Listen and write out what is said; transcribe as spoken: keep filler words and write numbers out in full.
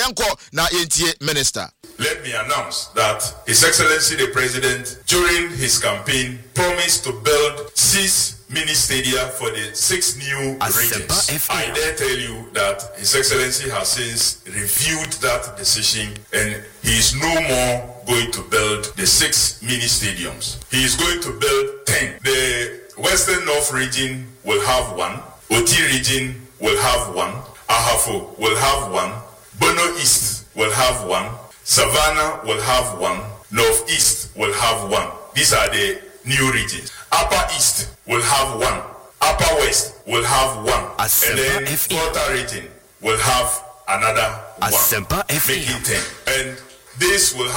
yanko na yentie minister. Let me announce that His Excellency the President, during his campaign, promised to build six mini stadia for the six new regions. I dare tell you that His Excellency has since reviewed that decision, and he is no more going to build the six mini stadiums. He is going to build ten. The Western North region will have one. Oti region will have one. Ahafo will have one. Bono East will have one. Savannah will have one. Northeast will have one. These are the new regions. Upper East will have one. Upper West will have one. And then Quarter region will have another one. Making ten. And this will